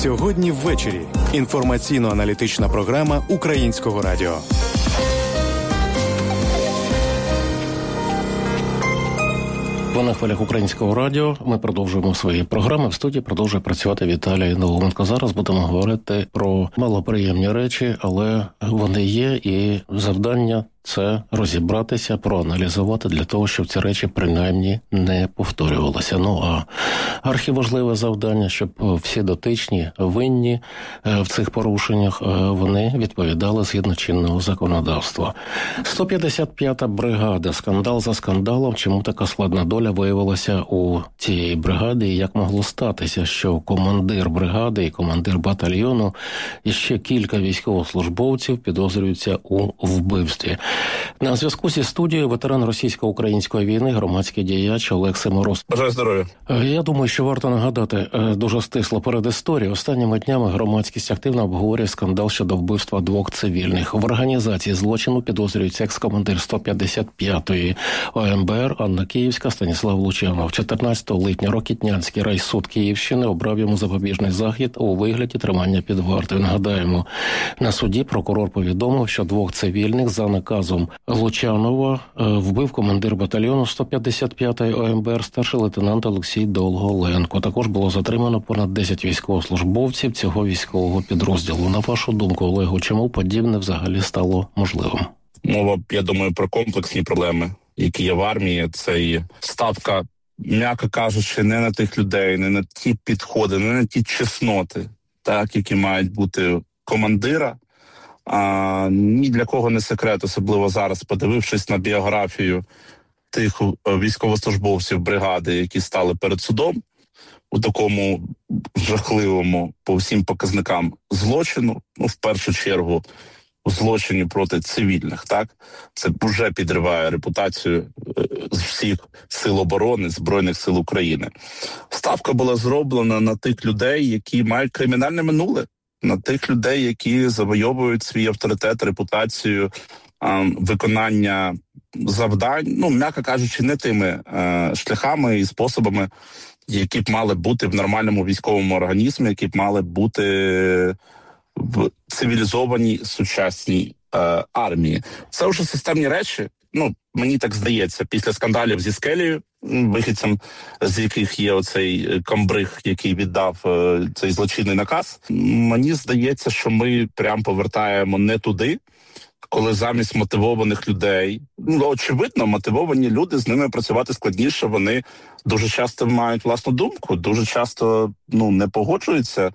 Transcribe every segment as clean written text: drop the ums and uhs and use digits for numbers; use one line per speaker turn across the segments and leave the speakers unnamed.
Сьогодні ввечері. Інформаційно-аналітична програма Українського радіо.
Ви на хвилях Українського радіо. Ми продовжуємо свої програми. В студії продовжує працювати Віталій Науменко. Зараз будемо говорити про малоприємні речі, але вони є, і завдання – це розібратися, проаналізувати для того, щоб ці речі принаймні не повторювалися. Ну, а архіважливе завдання, щоб всі дотичні, винні в цих порушеннях, вони відповідали згідно чинного законодавства. 155-та бригада. Скандал за скандалом. Чому така складна доля виявилася у цієї бригади? І як могло статися, що командир бригади і командир батальйону і ще кілька військовослужбовців підозрюються у вбивстві? На зв'язку зі студією ветеран російсько-української війни, громадський діяч Олег Семорос.
Бажаю здоров'я.
Я думаю, що варто нагадати дуже стисло перед історією. Останніми днями громадськість активно обговорює скандал щодо вбивства двох цивільних. В організації злочину підозрюється екс-командир 155-ї ОМБР Анна Київська Станіслав Лучанов. 14 липня Рокітнянський райсуд Київщини обрав йому запобіжний захід у вигляді тримання під вартою. Нагадаємо, на суді прокурор повідомив, що двох цивільних за наказом Лучанова вбив командир батальйону 155-ї ОМБР старший лейтенант Олексій Долголенко. Також було затримано понад 10 військовослужбовців цього військового підрозділу. На вашу думку, Олегу, чому подібне взагалі стало можливим?
Мова, я думаю, про комплексні проблеми, які є в армії. Це і ставка, м'яко кажучи, не на тих людей, не на ті підходи, не на ті чесноти, так, які мають бути командира. Ні для кого не секрет, особливо зараз, подивившись на біографію тих військовослужбовців бригади, які стали перед судом у такому жахливому по всім показникам злочину, в першу чергу у злочині проти цивільних, так? Це вже підриває репутацію з всіх сил оборони, Збройних сил України. Ставка була зроблена на тих людей, які мають кримінальне минуле, на тих людей, які завойовують свій авторитет, репутацію, виконання завдань, м'яко кажучи, не тими шляхами і способами, які б мали бути в нормальному військовому організмі, які б мали бути в цивілізованій сучасній армії. Це вже системні речі, мені так здається, після скандалів зі Скелею, вихідцем з яких є оцей комбриг, який віддав цей злочинний наказ. Мені здається, що ми прям повертаємо не туди, коли замість мотивованих людей, очевидно, мотивовані люди, з ними працювати складніше, вони дуже часто мають власну думку, дуже часто не погоджуються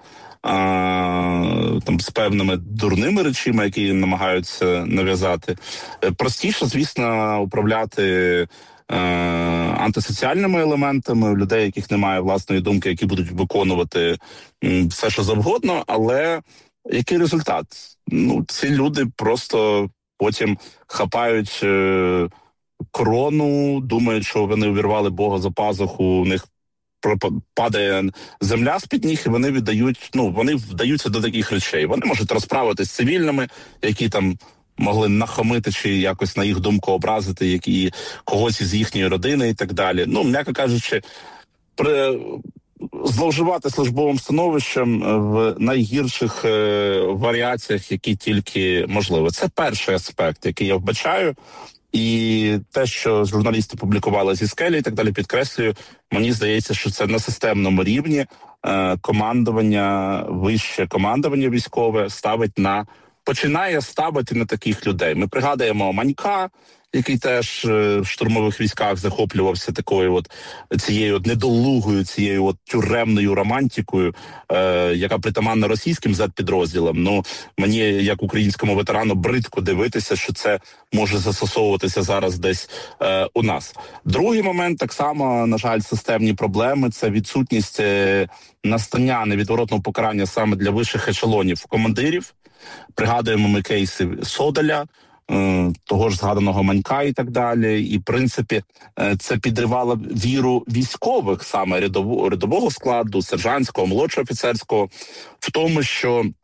з певними дурними речами, які їм намагаються нав'язати. Простіше, звісно, управляти антисоціальними елементами, людей, яких немає власної думки, які будуть виконувати все, що завгодно, але який результат? Ці люди просто потім хапають корону, думають, що вони увірвали Бога за пазуху, у них падає земля з-під ніг, і вони вони вдаються до таких речей. Вони можуть розправитись з цивільними, які там могли нахамити чи якось на їх думку образити, які когось із їхньої родини і так далі. М'яко кажучи, зловживати службовим становищем в найгірших варіаціях, які тільки можливо. Це перший аспект, який я вбачаю. І те, що журналісти публікували зі Скелі і так далі, підкреслюю, мені здається, що це на системному рівні командування, вище командування військове починає ставити на таких людей. Ми пригадаємо Манька, який теж в штурмових військах захоплювався цією недолугою, цією тюремною романтикою, яка притаманна російським зет-підрозділам. Мені, як українському ветерану, бридко дивитися, що це може застосовуватися зараз десь у нас. Другий момент, так само, на жаль, системні проблеми – це відсутність настання невідворотного покарання саме для вищих ешелонів командирів. Пригадуємо ми кейси Соделя, того ж згаданого Манька і так далі. І, в принципі, це підривало віру військових, саме рядового складу, сержантського, молодшого офіцерського, в тому, що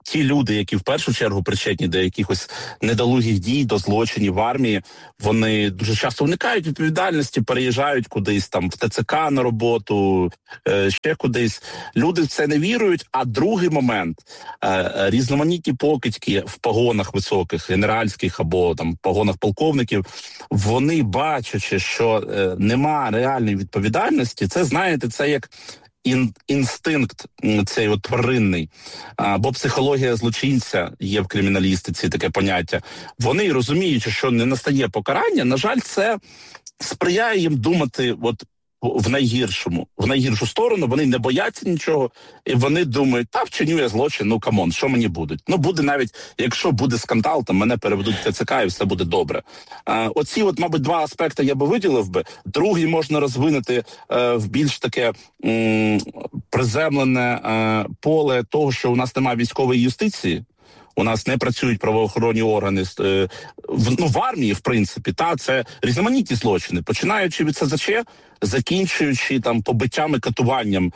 ті люди, які в першу чергу причетні до якихось недолугих дій, до злочинів в армії, вони дуже часто уникають відповідальності, переїжджають кудись там в ТЦК на роботу, ще кудись. Люди в це не вірують. А другий момент – різноманітні покидьки в погонах високих, генеральських або там погонах полковників, вони, бачачи, що нема реальної відповідальності, це, знаєте, це як інстинкт цей от тваринний, або психологія злочинця є в криміналістиці, таке поняття. Вони, розуміючи, що не настає покарання, на жаль, це сприяє їм думати от в найгіршу сторону, вони не бояться нічого, і вони думають, вчиню я злочин, ну камон, що мені будуть? Ну буде навіть, якщо буде скандал, то мене переведуть в ТЦК і все буде добре. Оці от, мабуть, два аспекти я би виділив би. Другий можна розвинути в більш таке приземлене поле того, що у нас немає військової юстиції. У нас не працюють правоохоронні органи в армії, в принципі, це різноманітні злочини, починаючи від СЗЧ, закінчуючи там побиттям і катуванням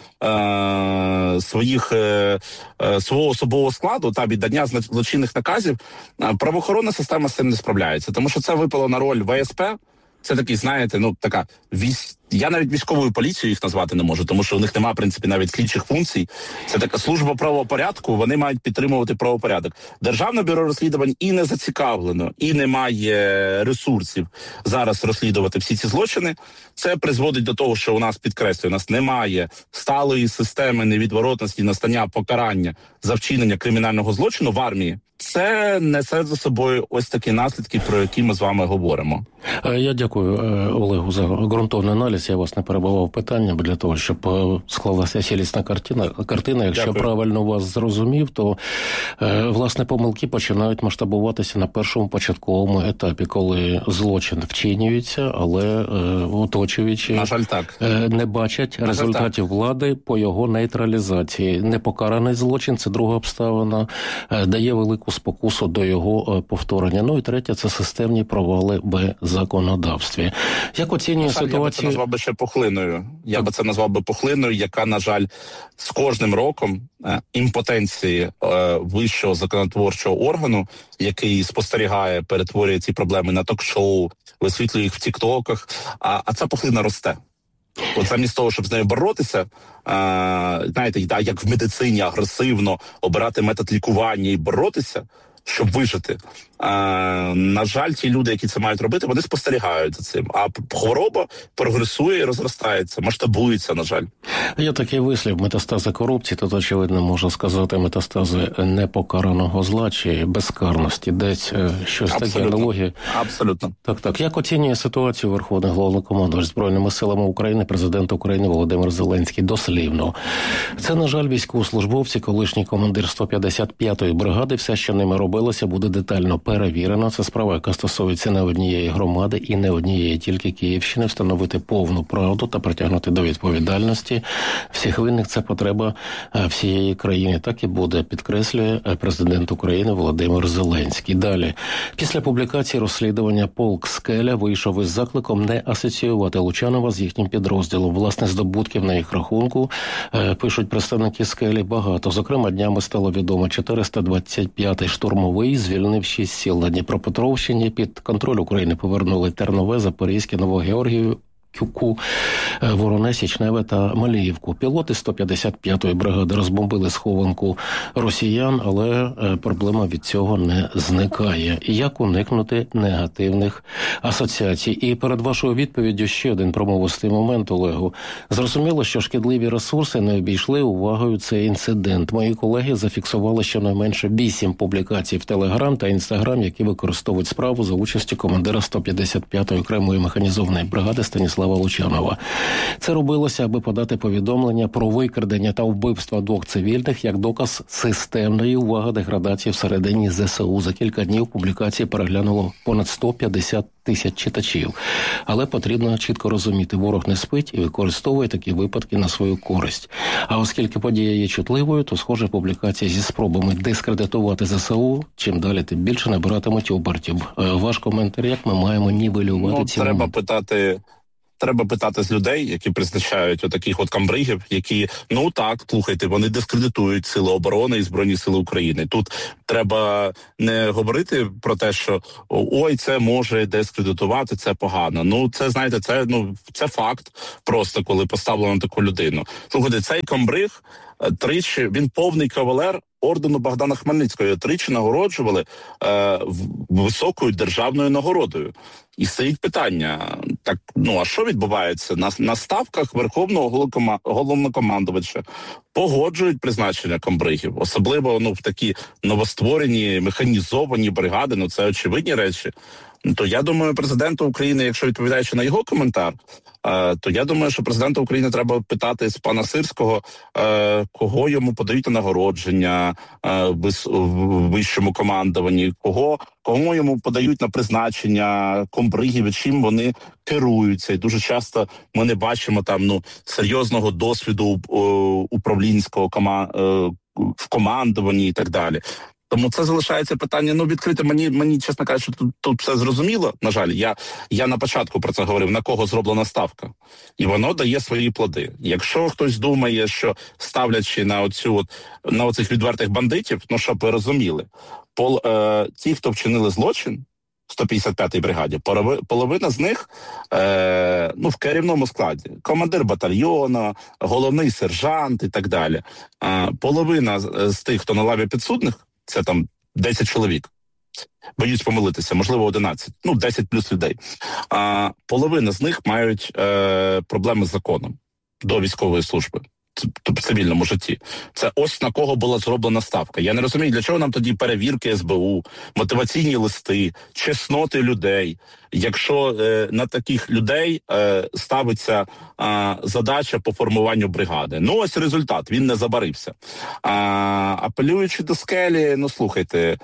свого особового складу та віддання злочинних наказів. Правоохоронна система з цим не справляється, тому що це випало на роль ВСП. Це такий, знаєте, я навіть військовою поліцією їх назвати не можу, тому що у них немає, в принципі, навіть слідчих функцій. Це така служба правопорядку, вони мають підтримувати правопорядок. Державне бюро розслідувань і не зацікавлено, і не має ресурсів зараз розслідувати всі ці злочини. Це призводить до того, що у нас, підкреслюю, у нас немає сталої системи невідворотності настання покарання за вчинення кримінального злочину в армії. Це несе за собою ось такі наслідки, про які ми з вами говоримо.
Я дякую Олегу за ґрунтовний аналіз. Я вас не перебував питанням для того, щоб склалася цілісна картина. Якщо
Дякую. Правильно
вас зрозумів, то власне помилки починають масштабуватися на першому початковому етапі, коли злочин вчинюється, але оточуючі,
на жаль, так,
не бачать результатів влади по його нейтралізації. Непокараний злочин – це друга обставина, дає велику спокусу до його повторення. Ну і третє – це системні провали в законодавстві. Як оцінює ситуацію?
Я би це назвав би ще пухлиною. Я би це назвав би пухлиною, яка, на жаль, з кожним роком імпотенції вищого законотворчого органу, який спостерігає, перетворює ці проблеми на ток-шоу, висвітлює їх в тіктоках, а ця пухлина росте. От замість того, щоб з нею боротися, знаєте, як в медицині агресивно обирати метод лікування і боротися, щоб вижити. На жаль, ті люди, які це мають робити, вони спостерігають за цим. А хвороба прогресує і розростається, масштабується, на жаль.
Є такий вислів: метастази корупції, тут, очевидно, можна сказати, метастази непокараного зла чи безкарності. Десь щось таке, аналогія.
Абсолютно.
Так. Як оцінює ситуацію Верховний Головнокомандувач Збройними силами України, президент України Володимир Зеленський? Дослівно. Це, на жаль, військовослужбовці, колишній командир 155-ї бригади, все, що ними робилося, буде детально перевірено. Це справа, яка стосується не однієї громади і не однієї тільки Київщини. Встановити повну правду та притягнути до відповідальності всіх винних – це потреба всієї країни. Так і буде, підкреслює президент України Володимир Зеленський. Далі. Після публікації розслідування полк «Скеля» вийшов із закликом не асоціювати Лучанова з їхнім підрозділом. Власне, здобутків на їх рахунку, пишуть представники «Скелі», багато. Зокрема, днями стало відомо, 425-й штурмовий звільнив 6 сіл на Дніпропетровщині. Під контроль України повернули Тернове, Запорізьке, Новогеоргію, Кюку, Вороне, Січневе та Маліївку. Пілоти 155-ї бригади розбомбили схованку росіян, але проблема від цього не зникає. Як уникнути негативних асоціацій? І перед вашою відповіддю ще один промовистий момент, Олегу. Зрозуміло, що шкідливі ресурси не обійшли увагою цей інцидент. Мої колеги зафіксували щонайменше 8 публікацій в Телеграм та Інстаграм, які використовують справу за участі командира 155-ї окремої механізованої бригади Станіслава Лучанова. Це робилося, аби подати повідомлення про викрадення та вбивство 2 цивільних як доказ системної, увага, деградації всередині ЗСУ. За кілька днів публікації переглянуло понад 150 тисяч читачів. Але потрібно чітко розуміти, ворог не спить і використовує такі випадки на свою користь. А оскільки подія є чутливою, то, схоже, публікації зі спробами дискредитувати ЗСУ чим далі, тим більше набиратимуть обертів. Ваш коментар, як ми маємо нівелювати ці
треба
моменти?
питати... треба питати з людей, які призначають отаких от камбригів, які, ну так, слухайте, вони дискредитують Сили оборони і Збройні Сили України. Тут треба не говорити про те, що ой, це може дискредитувати, це погано. Ну, це, знаєте, це факт просто, коли поставлено таку людину. Слухайте, цей камбриг тричі, він повний кавалер ордену Богдана Хмельницького. Тричі нагороджували високою державною нагородою. І стоїть питання, так, а що відбувається? На ставках Верховного Головнокомандувача погоджують призначення камбригів, особливо в такі новостворені, механізовані бригади, це очевидні речі. То я думаю, президенту України, якщо відповідаючи на його коментар, то я думаю, що президенту України треба питати з пана Сирського, кого йому подають на нагородження в вищому командуванні, кого йому подають на призначення комбригів, і чим вони керуються. І дуже часто ми не бачимо там серйозного досвіду управлінського в командуванні і так далі. Тому це залишається питання, відкрите. Мені, чесно кажучи, тут все зрозуміло. На жаль, я на початку про це говорив, на кого зроблена ставка. І воно дає свої плоди. Якщо хтось думає, що ставлячи на оцих відвертих бандитів, щоб ви розуміли, ті, хто вчинили злочин, 155-й бригаді, половина з них в керівному складі. Командир батальйону, головний сержант і так далі. Половина з тих, хто на лаві підсудних, це там 10 чоловік. Боюсь помилитися, можливо 11. 10 плюс людей. Половина з них мають проблеми з законом до військової служби. В цивільному житті. Це ось на кого була зроблена ставка. Я не розумію, для чого нам тоді перевірки СБУ, мотиваційні листи, чесноти людей, якщо на таких людей ставиться задача по формуванню бригади. Ось результат, він не забарився. Апелюючи до скелі, слухайте,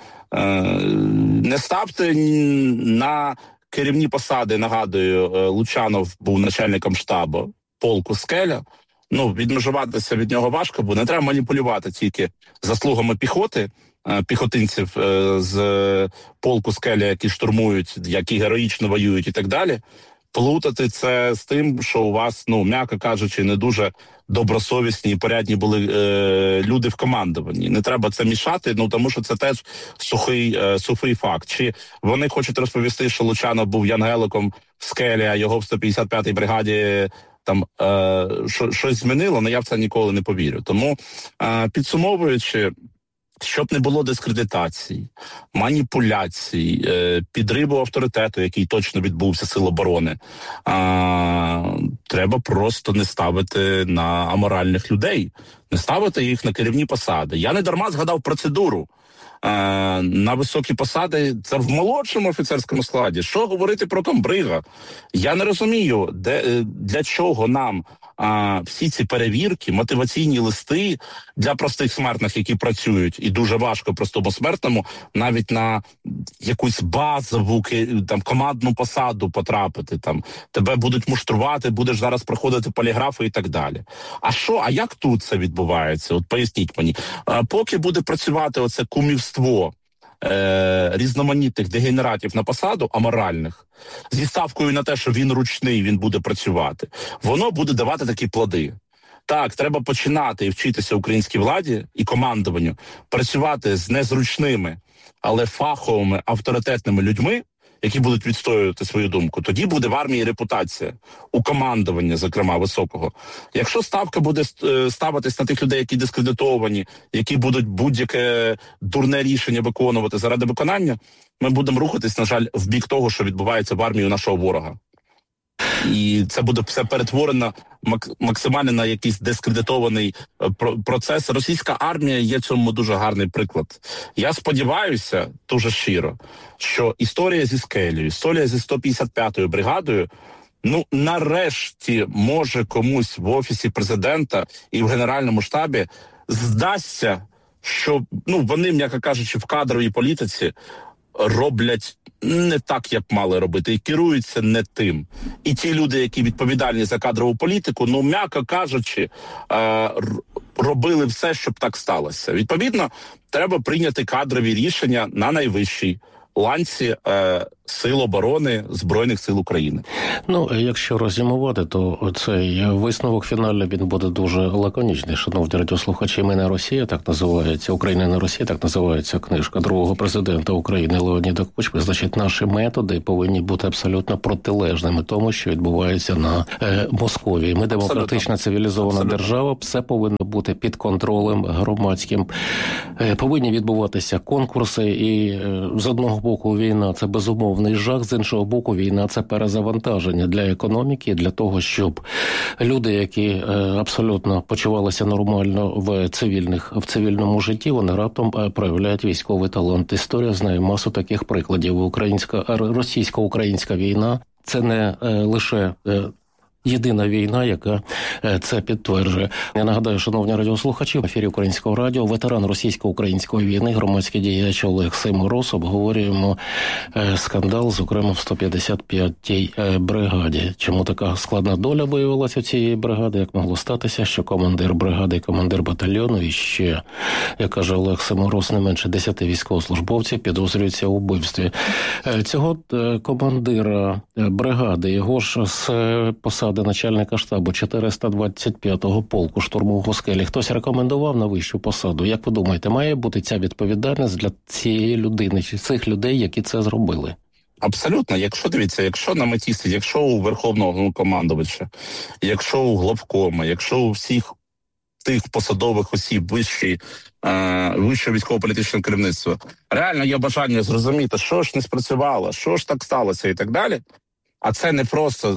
не ставте на керівні посади, нагадую, Лучанов був начальником штабу полку «Скеля». Відмежуватися від нього важко, бо не треба маніпулювати тільки заслугами піхоти, піхотинців з полку «Скеля», які штурмують, які героїчно воюють і так далі. Плутати це з тим, що у вас, м'яко кажучи, не дуже добросовісні і порядні були люди в командуванні. Не треба це мішати, тому що це теж сухий факт. Чи вони хочуть розповісти, що Лучанов був янгеликом в «Скелі», а його в 155-й бригаді там щось змінило, але я в це ніколи не повірю. Тому, підсумовуючи, щоб не було дискредитацій, маніпуляцій, підриву авторитету, який точно відбувся Сил оборони, треба просто не ставити на аморальних людей, не ставити їх на керівні посади. Я не дарма згадав процедуру. На високі посади, це в молодшому офіцерському складі. Що говорити про комбрига? Я не розумію, для чого нам всі ці перевірки, мотиваційні листи для простих смертних, які працюють, і дуже важко простому смертному навіть на якусь базову командну посаду потрапити. Тебе будуть муштрувати, будеш зараз проходити поліграфи і так далі. А як тут це відбувається? От поясніть мені. Поки буде працювати оце кумівство різноманітних дегенератів на посаду, аморальних, зі ставкою на те, що він ручний, він буде працювати, воно буде давати такі плоди. Так, треба починати і вчитися українській владі і командуванню працювати з незручними, але фаховими, авторитетними людьми, які будуть відстоювати свою думку. Тоді буде в армії репутація, у командуванні, зокрема, високого. Якщо ставка буде ставитись на тих людей, які дискредитовані, які будуть будь-яке дурне рішення виконувати заради виконання, ми будемо рухатись, на жаль, в бік того, що відбувається в армії у нашого ворога. І це буде все перетворено максимально на якийсь дискредитований процес. Російська армія є цьому дуже гарний приклад. Я сподіваюся, дуже щиро, що історія зі «Скелею», історія зі 155-ю бригадою, нарешті може комусь в Офісі Президента і в Генеральному штабі здасться, що вони, м'яко кажучи, в кадровій політиці роблять не так, як мали робити, і керуються не тим. І ті люди, які відповідальні за кадрову політику, м'яко кажучи, робили все, щоб так сталося. Відповідно, треба прийняти кадрові рішення на найвищій ланці сил оборони Збройних сил України.
Ну, якщо резюмувати, то цей висновок фінальний, він буде дуже лаконічний. Шановні радіослухачі, «Ми не Росія», так називається, «Україна не Росія», так називається книжка другого президента України Леоніда Кучми. Значить, наші методи повинні бути абсолютно протилежними тому, що відбувається на Московії. Ми демократична, цивілізована держава, все повинно бути під контролем громадським. Повинні відбуватися конкурси, і з одного боку війна – це безумовний жах, з іншого боку війна – це перезавантаження для економіки, для того, щоб люди, які абсолютно почувалися нормально в цивільному житті, вони раптом проявляють військовий талант. Історія знає масу таких прикладів. Російсько-українська війна – це не лише єдина війна, яка це підтверджує. Я нагадаю, шановні радіослухачі, в ефірі Українського радіо ветеран російсько-української війни, громадський діяч Олег Симороз. Обговорюємо скандал, зокрема, в 155-й бригаді. Чому така складна доля виявилася у цієї бригади? Як могло статися, що командир бригади, командир батальйону і ще, як каже Олег Симороз, не менше 10 військовослужбовців підозрюються у вбивстві. Цього командира бригади, його ж з посади начальника штабу 425-го полку штурмового «Скелі» хтось рекомендував на вищу посаду? Як ви думаєте, має бути ця відповідальність для цієї людини, чи цих людей, які це зробили?
Абсолютно. Якщо на меті, якщо у Верховного Головнокомандувача, якщо у главкома, якщо у всіх тих посадових осіб вищого військово-політичного керівництва реально є бажання зрозуміти, що ж не спрацювало, що ж так сталося і так далі, а це не просто,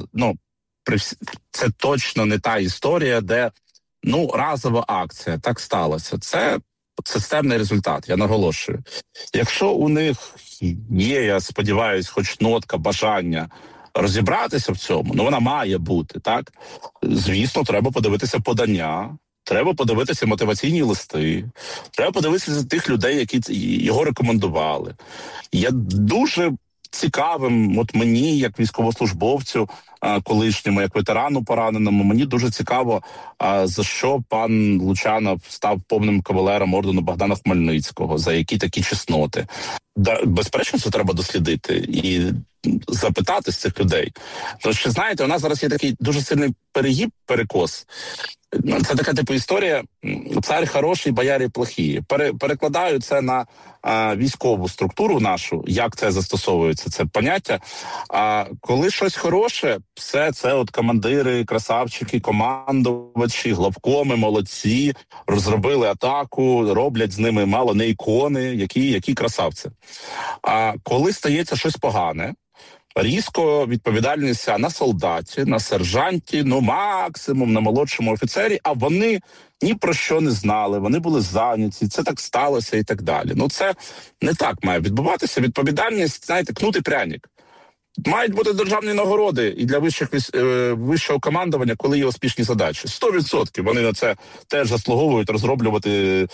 це точно не та історія, де, разова акція, так сталося. Це системний результат, я наголошую. Якщо у них є, я сподіваюся, хоч нотка бажання розібратися в цьому, вона має бути, так? Звісно, треба подивитися подання, треба подивитися мотиваційні листи, треба подивитися тих людей, які його рекомендували. Я дуже цікавим, мені, як військовослужбовцю колишньому, як ветерану пораненому, мені дуже цікаво, за що пан Лучанов став повним кавалером ордену Богдана Хмельницького, за які такі чесноти. Безперечно, це треба дослідити і запитати з цих людей. Тому що, знаєте, у нас зараз є такий дуже сильний перекос. Це така типу історія «Цар хороший, бояри плохі». Перекладаю це на військову структуру нашу, як це застосовується, це поняття. А коли щось хороше, все це от командири, красавчики, командувачі, главкоми, молодці, розробили атаку, роблять з ними мало не ікони, які красавці. А коли стається щось погане, різко відповідальність на солдаті, на сержанті, максимум на молодшому офіцері, а вони ні про що не знали, вони були зайняті, це так сталося і так далі. Це не так має відбуватися. Відповідальність, знаєте, кнут і пряник. Мають бути державні нагороди і для вищого командування, коли є успішні задачі. 100% вони на це теж заслуговують розроблювати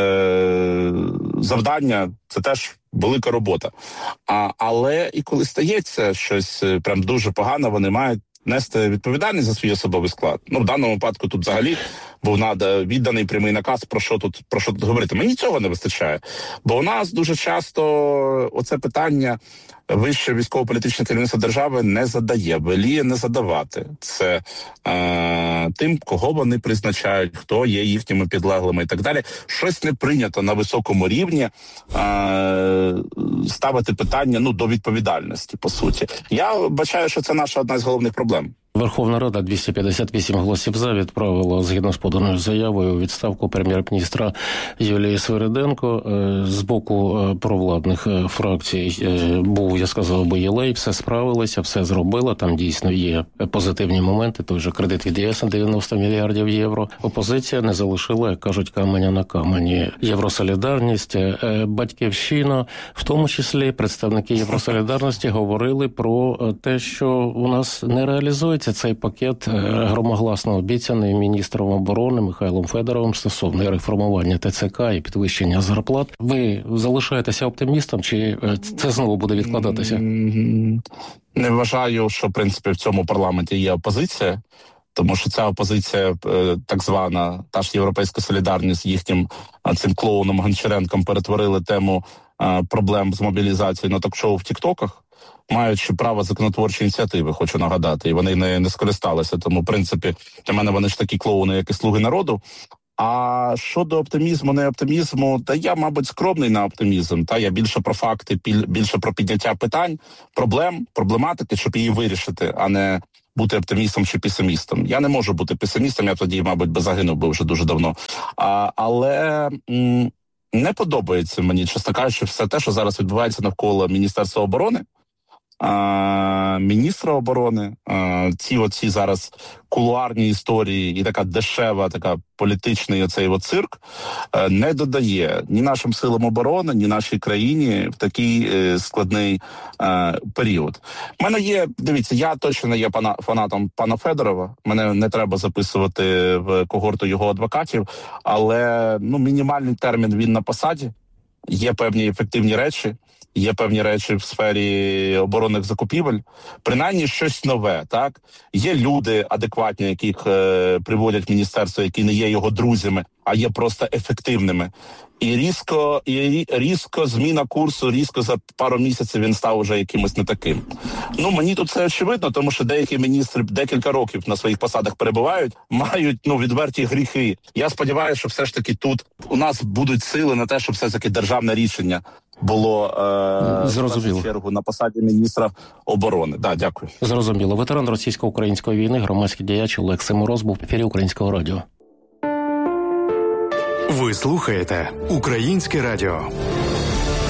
завдання. Це теж велика робота. Але і коли стається щось прям дуже погано, вони мають нести відповідальність за свій особовий склад. В даному випадку тут взагалі був відданий прямий наказ, про що тут говорити. Мені цього не вистачає. Бо у нас дуже часто оце питання вище військово-політичне керівництво держави не задає, воліє не задавати. Це тим, кого вони призначають, хто є їхніми підлеглими і так далі. Щось не прийнято на високому рівні ставити питання до відповідальності, по суті. Я бачаю, що це наша одна з головних проблем.
Верховна Рада 258 голосів «за» відправила, згідно з поданою заявою, у відставку прем'єр-міністра Юлії Свириденко. З боку провладних фракцій був, я сказав би, єлей, все справилися, все зробили, там дійсно є позитивні моменти, той же кредит від ЄС на 90 мільярдів євро. Опозиція не залишила, як кажуть, каменя на камені. Євросолідарність, Батьківщина, в тому числі представники Євросолідарності говорили про те, що у нас не реалізується цей пакет громогласно обіцяний міністром оборони Михайлом Федоровим стосовно реформування ТЦК і підвищення зарплат. Ви залишаєтеся оптимістом, чи це знову буде відкладатися?
Не вважаю, що, в принципі, в цьому парламенті є опозиція, тому що ця опозиція, так звана, та ж Європейська солідарність, їхнім цим клоуном Гончаренком перетворили тему проблем з мобілізацією на ток-шоу в тіктоках, маючи право законотворчої ініціативи, хочу нагадати, і вони не скористалися. Тому, в принципі, для мене вони ж такі клоуни, як і «Слуги народу». А щодо оптимізму, не оптимізму, та я, мабуть, скромний на оптимізм. Та я більше про факти, більше про підняття питань, проблематики, щоб її вирішити, а не бути оптимістом чи песимістом. Я не можу бути песимістом, я тоді, мабуть, би загинув би вже дуже давно. Але не подобається мені, чесно кажучи, все те, що зараз відбувається навколо Міністерства оборони, міністра оборони, ці зараз кулуарні історії і така дешева, така політичний оцей цирк не додає ні нашим силам оборони, ні нашій країні в такий складний період. У мене є, дивіться, я точно не є фанатом пана Федорова, мене не треба записувати в когорту його адвокатів, але мінімальний термін він на посаді, є певні ефективні речі, є певні речі в сфері оборонних закупівель, принаймні щось нове, так? Є люди адекватні, яких приводять в міністерство, які не є його друзями, а є просто ефективними. І різко зміна курсу, різко за пару місяців він став уже якимось не таким. Мені тут це очевидно, тому що деякі міністри декілька років на своїх посадах перебувають, мають відверті гріхи. Я сподіваюся, що все ж таки тут у нас будуть сили на те, щоб все-таки державне рішення було в першу чергу на посаді міністра оборони. Да, дякую.
Зрозуміло. Ветеран російсько-української війни, громадський діяч Олег Симороз був в ефірі Українського радіо.
Ви слухаєте Українське радіо.